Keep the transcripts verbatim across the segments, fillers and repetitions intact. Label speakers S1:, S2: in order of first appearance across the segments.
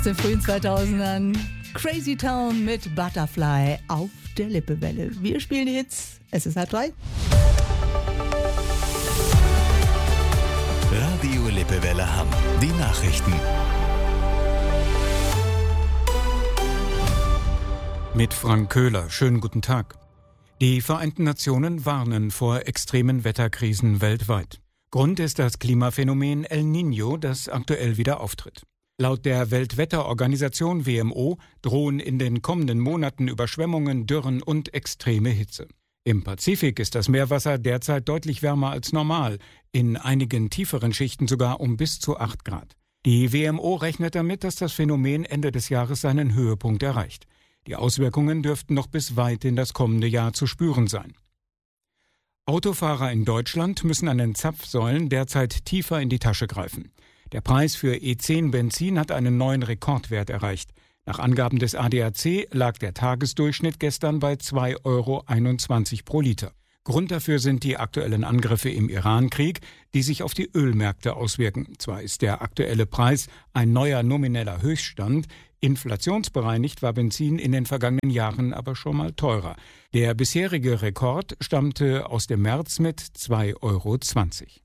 S1: Den frühen zweitausendern Crazy Town mit Butterfly auf der Lippewelle. Wir spielen die Hits. Es ist halb drei.
S2: Radio Lippewelle Hamm. Die Nachrichten.
S3: Mit Frank Köhler. Schönen guten Tag. Die Vereinten Nationen warnen vor extremen Wetterkrisen weltweit. Grund ist das Klimaphänomen El Niño, das aktuell wieder auftritt. Laut der Weltwetterorganisation W M O drohen in den kommenden Monaten Überschwemmungen, Dürren und extreme Hitze. Im Pazifik ist das Meerwasser derzeit deutlich wärmer als normal, in einigen tieferen Schichten sogar um bis zu acht Grad. Die W M O rechnet damit, dass das Phänomen Ende des Jahres seinen Höhepunkt erreicht. Die Auswirkungen dürften noch bis weit in das kommende Jahr zu spüren sein. Autofahrer in Deutschland müssen an den Zapfsäulen derzeit tiefer in die Tasche greifen. Der Preis für E zehn Benzin hat einen neuen Rekordwert erreicht. Nach Angaben des A D A C lag der Tagesdurchschnitt gestern bei zwei Euro einundzwanzig pro Liter. Grund dafür sind die aktuellen Angriffe im Iran-Krieg, die sich auf die Ölmärkte auswirken. Zwar ist der aktuelle Preis ein neuer nomineller Höchststand, inflationsbereinigt war Benzin in den vergangenen Jahren aber schon mal teurer. Der bisherige Rekord stammte aus dem März mit zwei Euro zwanzig.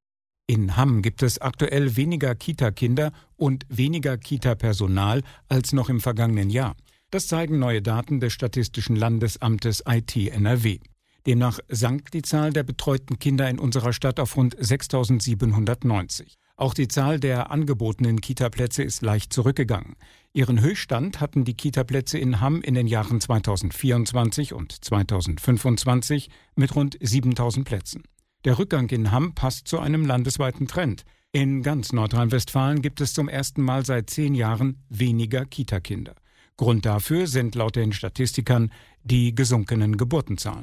S3: In Hamm gibt es aktuell weniger Kita-Kinder und weniger Kita-Personal als noch im vergangenen Jahr. Das zeigen neue Daten des Statistischen Landesamtes I T N R W. Demnach sank die Zahl der betreuten Kinder in unserer Stadt auf rund sechstausendsiebenhundertneunzig. Auch die Zahl der angebotenen Kita-Plätze ist leicht zurückgegangen. Ihren Höchststand hatten die Kita-Plätze in Hamm in den Jahren zweitausendvierundzwanzig und zweitausendfünfundzwanzig mit rund siebentausend Plätzen. Der Rückgang in Hamm passt zu einem landesweiten Trend. In ganz Nordrhein-Westfalen gibt es zum ersten Mal seit zehn Jahren weniger Kita-Kinder. Grund dafür sind laut den Statistikern die gesunkenen Geburtenzahlen.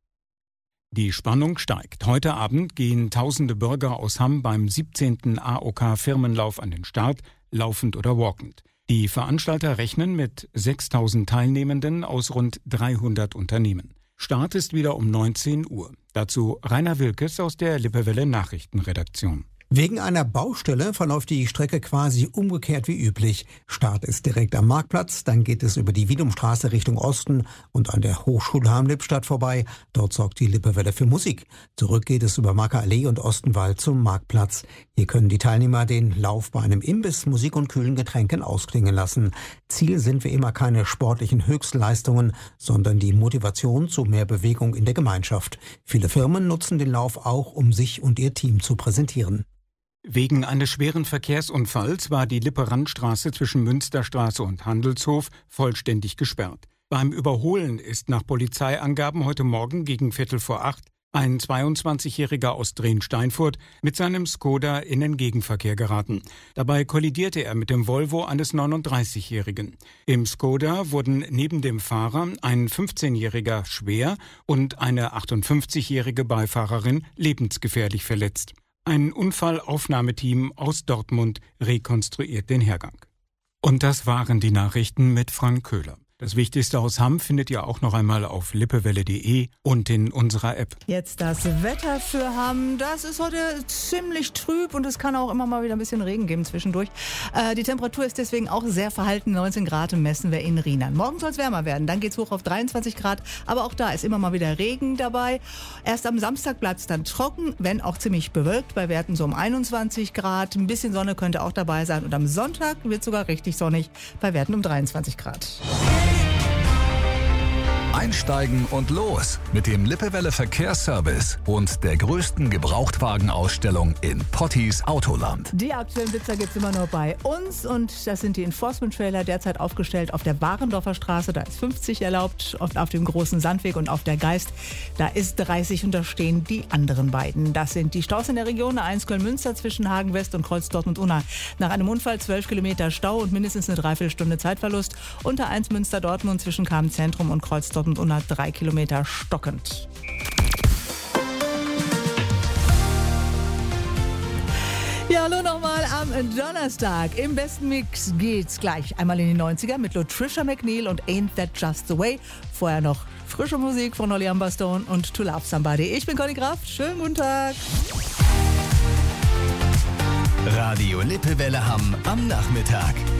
S3: Die Spannung steigt. Heute Abend gehen tausende Bürger aus Hamm beim siebzehnten A O K-Firmenlauf an den Start, laufend oder walkend. Die Veranstalter rechnen mit sechstausend Teilnehmenden aus rund dreihundert Unternehmen. Start ist wieder um neunzehn Uhr. Dazu Rainer Wilkes aus der Lippewelle Nachrichtenredaktion.
S4: Wegen einer Baustelle verläuft die Strecke quasi umgekehrt wie üblich. Start ist direkt am Marktplatz, dann geht es über die Wiedumstraße Richtung Osten und an der Hochschule Hamm-Lippstadt vorbei. Dort sorgt die Lippewelle für Musik. Zurück geht es über Marker Allee und Ostenwald zum Marktplatz. Hier können die Teilnehmer den Lauf bei einem Imbiss, Musik und kühlen Getränken ausklingen lassen. Ziel sind wie immer keine sportlichen Höchstleistungen, sondern die Motivation zu mehr Bewegung in der Gemeinschaft. Viele Firmen nutzen den Lauf auch, um sich und ihr Team zu präsentieren.
S3: Wegen eines schweren Verkehrsunfalls war die Lippe-Randstraße zwischen Münsterstraße und Handelshof vollständig gesperrt. Beim Überholen ist nach Polizeiangaben heute Morgen gegen Viertel vor acht ein zweiundzwanzigjähriger aus Drehn-Steinfurt mit seinem Skoda in den Gegenverkehr geraten. Dabei kollidierte er mit dem Volvo eines neununddreißigjährigen. Im Skoda wurden neben dem Fahrer ein fünfzehnjähriger schwer und eine achtundfünfzigjährige Beifahrerin lebensgefährlich verletzt. Ein Unfallaufnahmeteam aus Dortmund rekonstruiert den Hergang. Und das waren die Nachrichten mit Frank Köhler. Das Wichtigste aus Hamm findet ihr auch noch einmal auf lippewelle punkt de und in unserer App.
S1: Jetzt das Wetter für Hamm. Das ist heute ziemlich trüb und es kann auch immer mal wieder ein bisschen Regen geben zwischendurch. Äh, die Temperatur ist deswegen auch sehr verhalten. neunzehn Grad messen wir in Rheinland. Morgen soll es wärmer werden. Dann geht es hoch auf dreiundzwanzig Grad. Aber auch da ist immer mal wieder Regen dabei. Erst am Samstag bleibt es dann trocken, wenn auch ziemlich bewölkt. Bei Werten so um einundzwanzig Grad. Ein bisschen Sonne könnte auch dabei sein. Und am Sonntag wird es sogar richtig sonnig. Bei Werten um dreiundzwanzig Grad.
S2: Einsteigen und los mit dem Lippewelle Verkehrsservice und der größten Gebrauchtwagenausstellung in Potties Autoland.
S1: Die aktuellen Blitzer gibt es immer nur bei uns und das sind die Enforcement-Trailer derzeit aufgestellt auf der Warendorfer Straße. Da ist fünfzig erlaubt, oft auf dem großen Sandweg und auf der Geist. Da ist dreißig und da stehen die anderen beiden. Das sind die Staus in der Region. A eins Köln-Münster zwischen Hagen West und Kreuz Dortmund-Unna. Nach einem Unfall zwölf Kilometer Stau und mindestens eine Dreiviertelstunde Zeitverlust. Und A eins Münster-Dortmund zwischen Kamen-Zentrum und Kreuz Dortmund und unter drei Kilometer stockend. Ja, hallo nochmal am Donnerstag. Im besten Mix geht's gleich einmal in die neunziger mit Latricia McNeil und Ain't That Just the Way. Vorher noch frische Musik von Olly Humberstone und To Love Somebody. Ich bin Conny Kraft. Schönen guten Tag.
S2: Radio Lippewelle Hamm am Nachmittag.